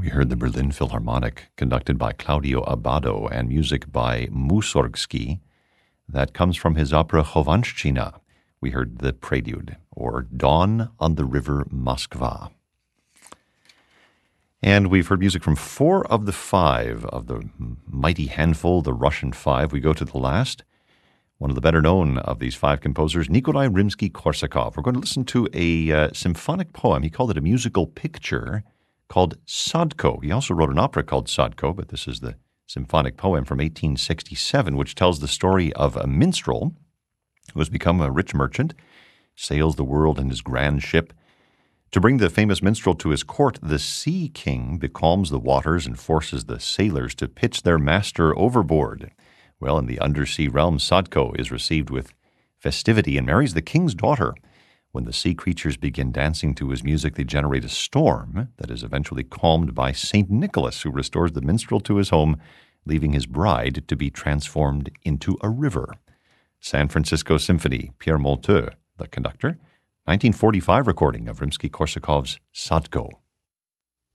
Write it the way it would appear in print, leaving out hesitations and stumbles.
We heard the Berlin Philharmonic, conducted by Claudio Abbado, and music by Mussorgsky. That comes from his opera Chovanshchina. We heard the Prelude, or Dawn on the River Moskva. And we've heard music from 4 of the 5 of the mighty handful, the Russian 5. We go to the last. One of the better-known of these 5 composers, Nikolai Rimsky-Korsakov. We're going to listen to a symphonic poem. He called it a musical picture called Sadko. He also wrote an opera called Sadko, but this is the symphonic poem from 1867, which tells the story of a minstrel who has become a rich merchant, sails the world in his grand ship. To bring the famous minstrel to his court, the Sea King becalms the waters and forces the sailors to pitch their master overboard. Well, in the undersea realm, Sadko is received with festivity and marries the king's daughter. When the sea creatures begin dancing to his music, they generate a storm that is eventually calmed by St. Nicholas, who restores the minstrel to his home, leaving his bride to be transformed into a river. San Francisco Symphony, Pierre Monteux, the conductor, 1945 recording of Rimsky-Korsakov's Sadko.